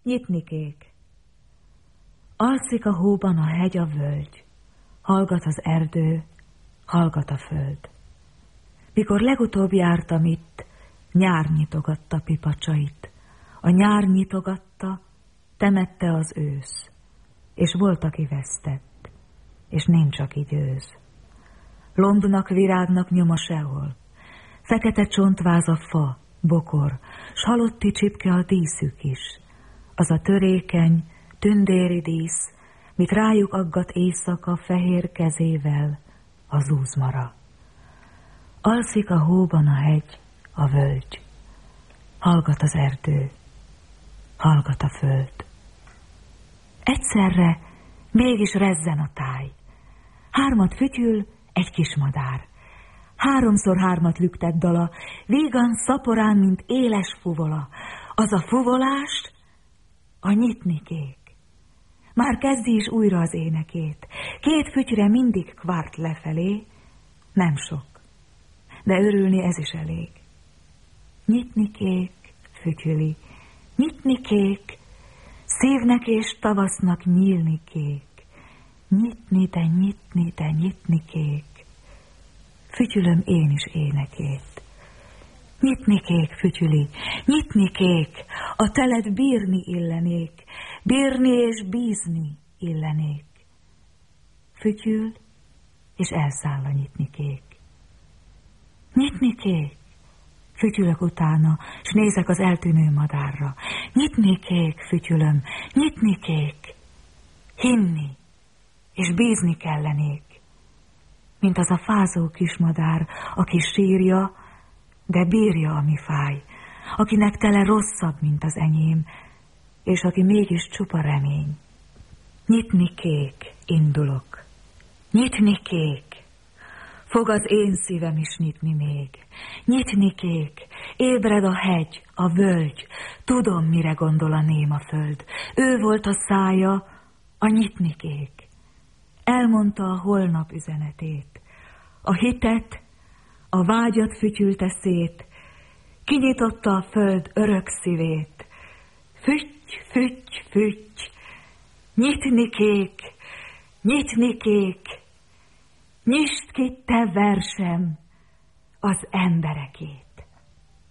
Nyitnikék. Alszik a hóban a hegy, a völgy, hallgat az erdő, hallgat a föld. Mikor legutóbb jártam itt, nyár nyitogatta pipacsait. A nyár nyitogatta, temette az ősz, és volt, aki vesztett, és nincs, aki győz. Lombnak, virágnak nyoma sehol, fekete csontváz a fa, bokor, s halotti csipke a díszük is. Az a törékeny, tündéri dísz, mit rájuk aggat éjszaka fehér kezével, a zúzmara. Alszik a hóban a hegy, a völgy, hallgat az erdő, hallgat a föld. Egyszerre mégis rezzen a táj. Hármat fütyül egy kismadár. Háromszor hármat lüktet dala, vígan szaporán, mint éles fuvola. Az a fuvolást a nyitnikék. Már kezdi is újra az énekét. Két fütyre mindig kvárt lefelé, nem sok, de örülni ez is elég. Nyitnikék fütyüli, nyitnikék, szívnek és tavasznak nyílnikék. Nyitni, de nyitni, de nyitnikék, fütyülöm én is énekét. Nyitnikék fütyüli, nyitnikék, a telet bírni illenék, bírni és bízni illenék. Fütyül, és elszáll a nyitnikék. Nyitnikék, fütyülök utána, s nézek az eltűnő madárra. Nyitnikék, fütyülöm, nyitnikék, hinni, és bízni kellenék. Mint az a fázó kismadár, aki sírja, de bírja, ami fáj, akinek tele rosszabb, mint az enyém, és aki mégis csupa remény. Nyitnikék, indulok. Nyitnikék, fog az én szívem is nyitni még. Nyitnikék, ébred a hegy, a völgy, tudom, mire gondol a néma föld. Ő volt a szája, a nyitnikék. Elmondta a holnap üzenetét. A hitet, a vágyat fütyülte szét, kinyitotta a föld örök szívét. Fütty, fütty, fütty, nyitnikék, nyitnikék, nyisd ki te versem az emberekét.